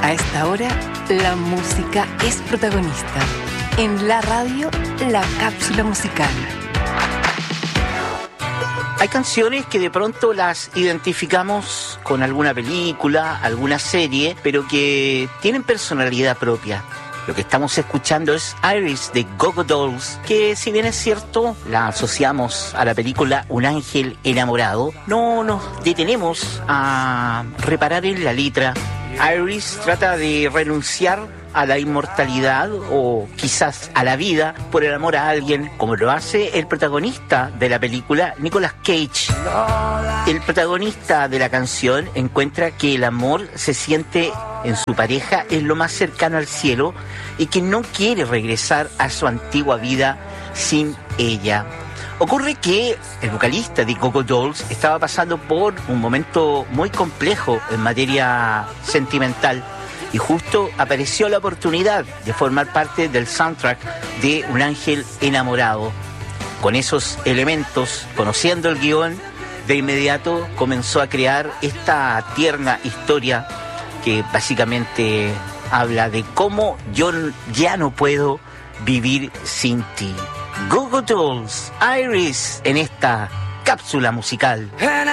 A esta hora, la música es protagonista. En la radio, la cápsula musical. Hay canciones que de pronto las identificamos con alguna película, alguna serie, pero que tienen personalidad propia. Lo que estamos escuchando es Iris de Goo Goo Dolls, que si bien es cierto, la asociamos a la película Un ángel enamorado, no nos detenemos a reparar en la letra. Iris trata de renunciar a la inmortalidad o quizás a la vida por el amor a alguien, como lo hace el protagonista de la película, Nicolas Cage. El protagonista de la canción encuentra que el amor se siente en su pareja es lo más cercano al cielo y que no quiere regresar a su antigua vida sin ella. Ocurre que el vocalista de Goo Goo Dolls estaba pasando por un momento muy complejo en materia sentimental y justo apareció la oportunidad de formar parte del soundtrack de Un ángel enamorado. Con esos elementos, conociendo el guión, de inmediato comenzó a crear esta tierna historia que básicamente habla de cómo yo ya no puedo vivir sin ti. Goo Goo Dolls, Iris, en esta cápsula musical.